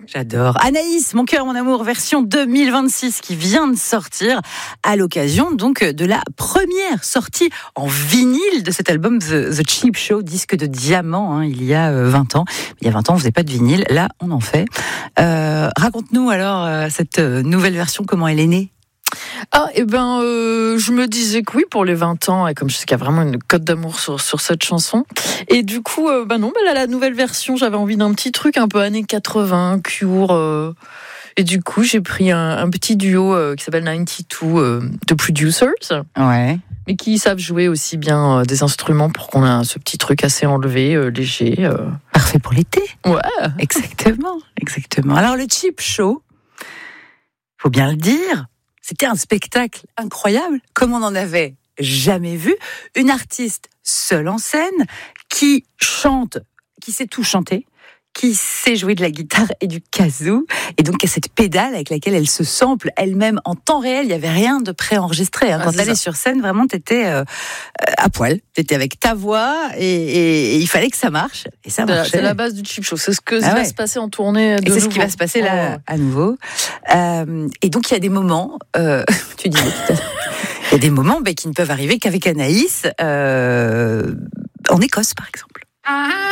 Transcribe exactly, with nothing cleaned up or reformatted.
J'adore. Anaïs, Mon cœur, mon amour, version deux mille vingt-six qui vient de sortir à l'occasion donc de la première sortie en vinyle de cet album The, The Cheap Show, disque de diamant, hein, il y a vingt ans. Il y a vingt ans, on faisait pas de vinyle, là on en fait. Euh, raconte-nous alors euh, cette nouvelle version, comment elle est née? Ah, et ben, euh, je me disais que oui, pour les vingt ans, et comme je sais qu'il y a vraiment une cote d'amour sur, sur cette chanson. Et du coup, euh, ben non, ben là, la nouvelle version, j'avais envie d'un petit truc un peu années quatre-vingts, Cure. Euh, et du coup, j'ai pris un, un petit duo euh, qui s'appelle quatre-vingt-deux euh, de producers. Ouais. Mais qui savent jouer aussi bien euh, des instruments pour qu'on ait ce petit truc assez enlevé, euh, léger. Euh. Parfait pour l'été. Ouais. Exactement, exactement. Alors, le Cheap Show, faut bien le dire, c'était un spectacle incroyable, comme on n'en avait jamais vu. Une artiste seule en scène, qui chante, qui sait tout chanter, qui sait jouer de la guitare et du kazoo, et donc il y a cette pédale avec laquelle elle se sample elle-même en temps réel. Il n'y avait rien de préenregistré. Hein. Quand tu allais sur scène, vraiment, tu étais euh, à poil. Tu étais avec ta voix et, et, et il fallait que ça marche. Et ça marchait. C'est la base du Cheap Show. C'est ce que ah ça ouais. va se passer en tournée de Et c'est nouveau. ce qui va se passer là oh. à nouveau. Euh, et donc il y a des moments, euh, tu disais tout à l'heure, il y a des moments bah, qui ne peuvent arriver qu'avec Anaïs, euh, en Écosse par exemple.